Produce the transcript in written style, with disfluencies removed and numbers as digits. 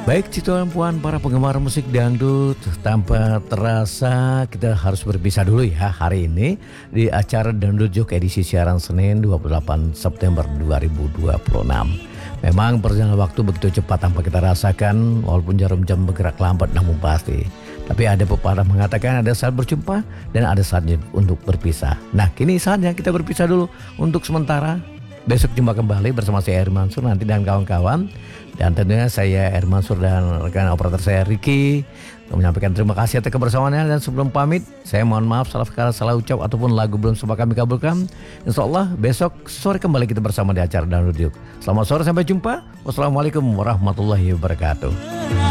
Baik Cituan Puan, para penggemar musik dangdut, tanpa terasa kita harus berpisah dulu ya hari ini di acara Dangdut Jok edisi siaran Senin 28 September 2026. Memang perjalanan waktu begitu cepat tanpa kita rasakan, walaupun jarum jam bergerak lambat namun pasti. Tapi ada pepatah mengatakan ada saat berjumpa dan ada saatnya untuk berpisah. Nah kini saatnya kita berpisah dulu untuk sementara. Besok jumpa kembali bersama saya Eri Mansur nanti dan kawan-kawan. Dan tentunya saya Eri Mansur dan rekan operator saya Ricky menyampaikan terima kasih atas kebersamaannya. Dan sebelum pamit, saya mohon maaf salah kata, salah ucap ataupun lagu belum sempat kami kabulkan. Insya Allah besok sore kembali kita bersama di acara Dangdut Yuk. Selamat sore, sampai jumpa. Wassalamualaikum warahmatullahi wabarakatuh.